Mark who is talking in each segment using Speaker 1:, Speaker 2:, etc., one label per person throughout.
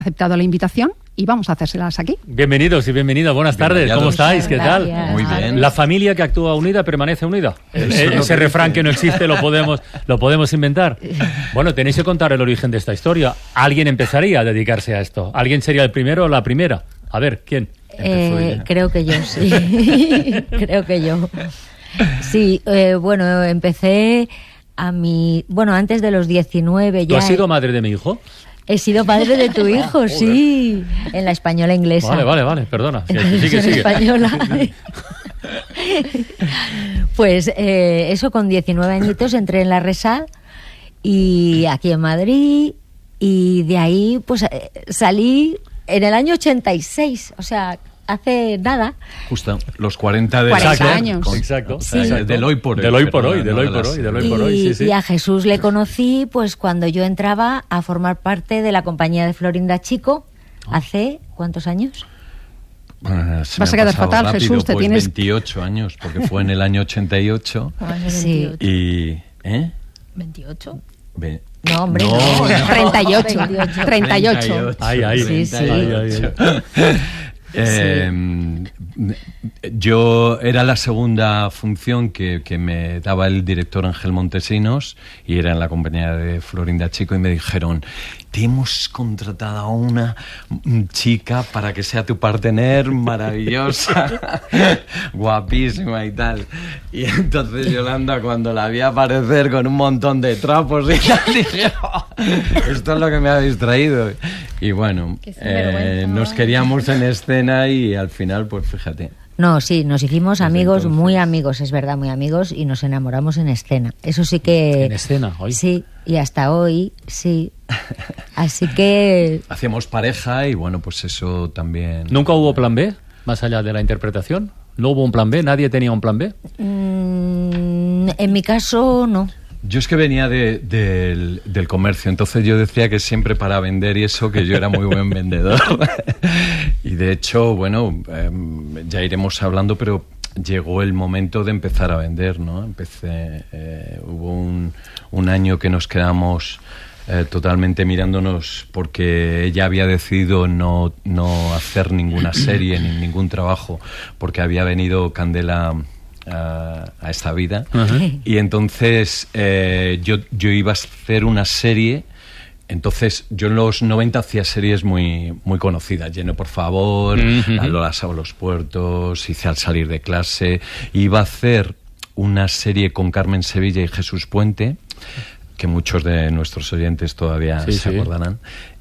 Speaker 1: aceptado la invitación y vamos a hacérselas aquí.
Speaker 2: Bienvenidos y bienvenidas, buenas tardes, ¿cómo estáis? ¿Qué tal?
Speaker 3: Muy bien.
Speaker 2: ¿La familia que actúa unida permanece unida? Ese refrán que no existe lo podemos inventar. Bueno, tenéis que contar el origen de esta historia. ¿Alguien empezaría a dedicarse a esto? ¿Alguien sería el primero o la primera? A ver, ¿quién?
Speaker 4: Creo que yo, sí. Creo que yo. Sí, bueno, empecé antes de los 19 ya.
Speaker 2: ¿Tú has sido madre de mi hijo?
Speaker 4: He sido padre de tu hijo, sí, en la española inglesa.
Speaker 2: Vale, perdona. Sigue.
Speaker 4: Española. Pues eso, con 19 añitos entré en la RESAD y aquí en Madrid, y de ahí pues salí en el año 86, o sea, hace nada.
Speaker 3: Justo, los 40
Speaker 1: años.
Speaker 2: Exacto.
Speaker 4: Sí.
Speaker 3: Del hoy por hoy.
Speaker 2: Del hoy por hoy, sí.
Speaker 4: Y a Jesús le conocí pues cuando yo entraba a formar parte de la compañía de Florinda Chico, hace ¿cuántos años?
Speaker 1: Vas a quedar fatal,
Speaker 3: rápido,
Speaker 1: Jesús, te
Speaker 3: pues
Speaker 1: tienes
Speaker 3: 28 años, porque fue en el año 88.
Speaker 4: Sí.
Speaker 3: Y...
Speaker 5: ¿28?
Speaker 4: No, hombre,
Speaker 3: No,
Speaker 4: no.
Speaker 1: 38.
Speaker 2: Ay.
Speaker 4: Sí.
Speaker 3: Yo era la segunda función que me daba el director Ángel Montesinos, y era en la compañía de Florinda Chico, y me dijeron: te hemos contratado a una chica para que sea tu partener, maravillosa, guapísima y tal. Y entonces Yolanda, cuando la vi aparecer con un montón de trapos y tal, dije: oh, esto es lo que me ha distraído. Y bueno, nos queríamos en escena y al final, pues fíjate.
Speaker 4: No, sí, nos hicimos amigos, muy amigos, es verdad, muy amigos, y nos enamoramos en escena. Eso sí que...
Speaker 2: ¿En escena hoy?
Speaker 4: Sí, y hasta hoy, sí. Así que...
Speaker 3: Hacíamos pareja y bueno, pues eso también...
Speaker 2: ¿Nunca hubo plan B, más allá de la interpretación? ¿No hubo un plan B? ¿Nadie tenía un plan B?
Speaker 4: En mi caso, no.
Speaker 3: Yo es que venía del comercio, entonces yo decía que siempre para vender y eso, que yo era muy buen vendedor. Y de hecho, bueno, ya iremos hablando, pero llegó el momento de empezar a vender, ¿no? Hubo un año que nos quedamos totalmente mirándonos, porque ella había decidido no hacer ninguna serie ni ningún trabajo, porque había venido Candela a esta vida. Uh-huh. Y entonces yo iba a hacer una serie. Entonces yo en los 90 hacía series muy conocidas: Lleno por favor, uh-huh. Lola Sabo los puertos, hice Al salir de clase. Iba a hacer una serie con Carmen Sevilla y Jesús Puente, que muchos de nuestros oyentes todavía se acordarán.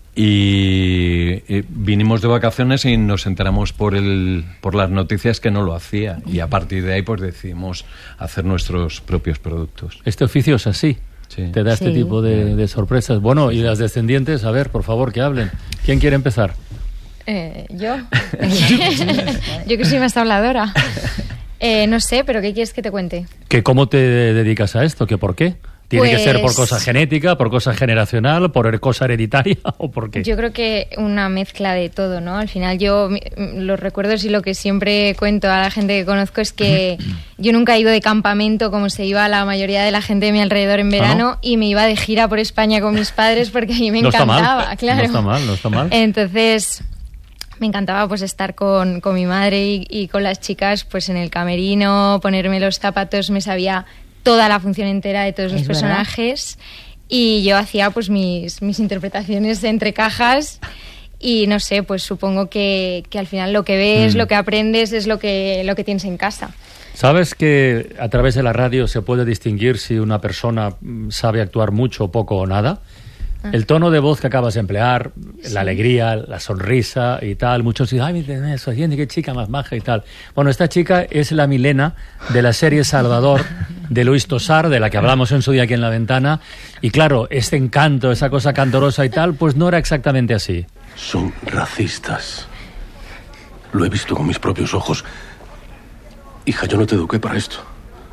Speaker 3: Y vinimos de vacaciones y nos enteramos por las noticias que no lo hacía, y a partir de ahí pues decidimos hacer nuestros propios productos.
Speaker 2: Este oficio es así, te da este tipo de sorpresas. Bueno, y las descendientes, a ver, por favor, que hablen. ¿Quién quiere empezar?
Speaker 5: Yo. Yo que soy más habladora. No sé, pero ¿qué quieres que te cuente?
Speaker 2: ¿Que cómo te dedicas a esto? ¿Que por qué? ¿Tiene que ser por cosa genética, por cosa generacional, por cosa hereditaria o por qué?
Speaker 5: Yo creo que una mezcla de todo, ¿no? Al final yo, los recuerdos y lo que siempre cuento a la gente que conozco es que yo nunca he ido de campamento como se iba la mayoría de la gente de mi alrededor en verano, y me iba de gira por España con mis padres porque a mí me encantaba, claro.
Speaker 2: No está mal.
Speaker 5: Entonces... me encantaba pues estar con mi madre y con las chicas pues en el camerino, ponerme los zapatos, me sabía toda la función entera de todos los personajes, y yo hacía pues mis interpretaciones entre cajas, y no sé, pues supongo que al final lo que ves, lo que aprendes es lo que tienes en casa.
Speaker 2: ¿Sabes que a través de la radio se puede distinguir si una persona sabe actuar mucho, poco o nada? El tono de voz que acabas de emplear, la alegría, la sonrisa y tal. Muchos dicen: ay, eso, qué chica más maja y tal. Bueno, esta chica es la Milena de la serie Salvador de Luis Tosar, de la que hablamos en su día aquí en La Ventana. Y claro, este encanto, esa cosa candorosa y tal, pues no era exactamente así.
Speaker 6: Son racistas. Lo he visto con mis propios ojos. Hija, yo no te eduqué para esto.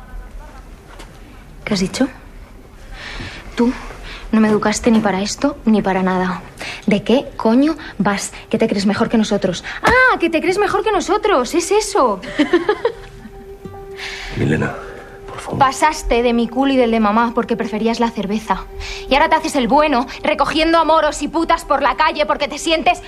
Speaker 7: ¿Qué has dicho? ¿Tú? No me educaste ni para esto ni para nada. ¿De qué coño vas? ¿Que te crees mejor que nosotros? ¡Ah! ¡Que te crees mejor que nosotros! ¡Es eso!
Speaker 6: Milena, por fumo.
Speaker 7: Pasaste de mi culo y del de mamá porque preferías la cerveza. Y ahora te haces el bueno, recogiendo a moros y putas por la calle porque te sientes